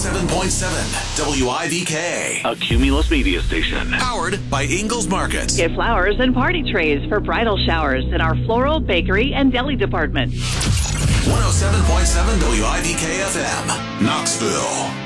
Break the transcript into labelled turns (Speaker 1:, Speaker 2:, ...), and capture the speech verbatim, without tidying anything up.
Speaker 1: seven point seven W I V K.
Speaker 2: A Cumulus media station.
Speaker 1: Powered by Ingles Market.
Speaker 3: Get flowers and party trays for bridal showers in our floral, bakery, and deli department.
Speaker 1: one oh seven point seven W I V K F M, Knoxville.